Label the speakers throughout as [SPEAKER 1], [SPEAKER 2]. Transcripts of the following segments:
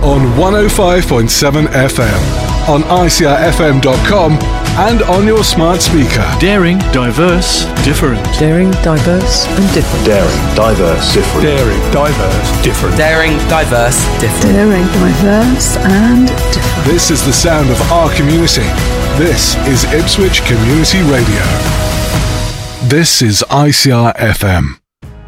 [SPEAKER 1] on 105.7 FM, on ICRFM.com, and on your smart speaker.
[SPEAKER 2] Daring, diverse, different.
[SPEAKER 3] Daring, diverse, and different.
[SPEAKER 4] Daring, diverse, different.
[SPEAKER 5] Daring, diverse, different.
[SPEAKER 6] Daring, diverse, different.
[SPEAKER 3] Daring, diverse, and different.
[SPEAKER 1] This is the sound of our community. This is Ipswich Community Radio. This is ICR FM.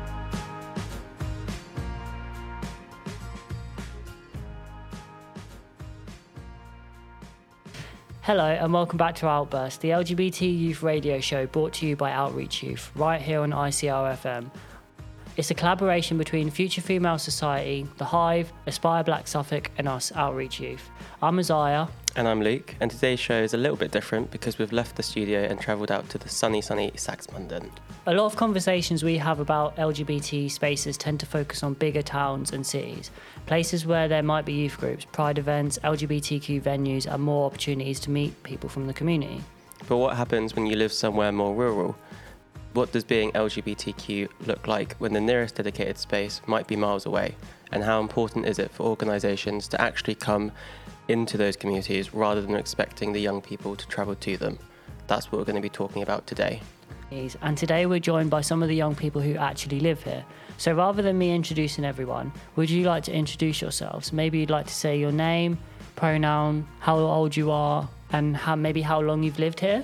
[SPEAKER 7] Hello and welcome back to Outburst, the LGBT youth radio show brought to you by Outreach Youth, right here on ICR FM. It's a collaboration between Future Female Society, The Hive, Aspire Black Suffolk and us, Outreach Youth. I'm Isaiah.
[SPEAKER 8] And I'm Luke, and today's show is a little bit different because we've left the studio and travelled out to the sunny Saxmundham.
[SPEAKER 7] A lot of conversations we have about LGBT spaces tend to focus on bigger towns and cities, places where there might be youth groups, pride events, LGBTQ venues and more opportunities to meet people from the community.
[SPEAKER 8] But what happens when you live somewhere more rural? What does being LGBTQ look like when the nearest dedicated space might be miles away? And how important is it for organisations to actually come into those communities rather than expecting the young people to travel to them? That's what we're going to be talking about today.
[SPEAKER 7] And today we're joined by some of the young people who actually live here. So rather than me introducing everyone, would you like to introduce yourselves? Maybe you'd like to say your name, pronoun, how old you are, and how long you've lived here?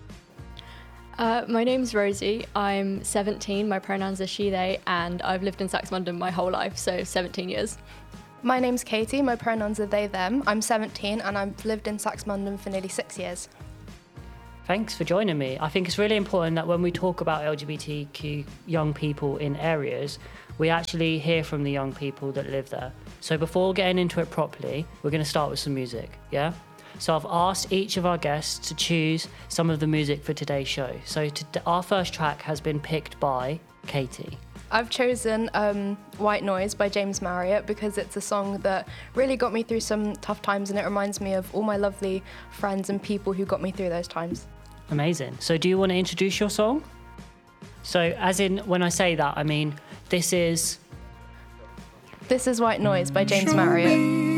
[SPEAKER 9] My name's Rosie. I'm 17. My pronouns are she, they, and I've lived in Saxmundham my whole life, so 17 years.
[SPEAKER 10] My name's Katie. My pronouns are they, them. I'm 17 and I've lived in Saxmundham for nearly 6 years.
[SPEAKER 7] Thanks for joining me. I think it's really important that when we talk about LGBTQ young people in areas, we actually hear from the young people that live there. So before getting into it properly, we're going to start with some music, yeah? So I've asked each of our guests to choose some of the music for today's show. So our first track has been picked by Katie.
[SPEAKER 10] I've chosen White Noise by James Marriott because it's a song that really got me through some tough times and it reminds me of all my lovely friends and people who got me through those times.
[SPEAKER 7] Amazing. So do you want to introduce your song? So as in, when I say that, I mean, this is
[SPEAKER 10] White Noise by James Marriott.